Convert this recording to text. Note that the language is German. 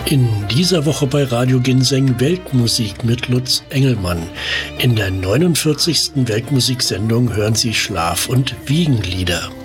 In dieser Woche bei Radio Ginseng Weltmusik mit Lutz Engelmann. In der 49. Weltmusiksendung hören Sie Schlaf- und Wiegenlieder.